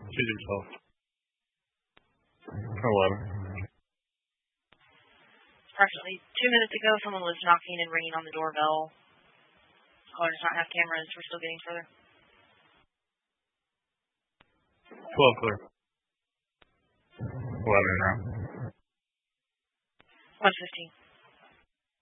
Choose yourself. 11. Approximately 2 minutes ago, someone was knocking and ringing on the doorbell. Caller does not have cameras. We're still getting further. 12 clear. 11 now. 115.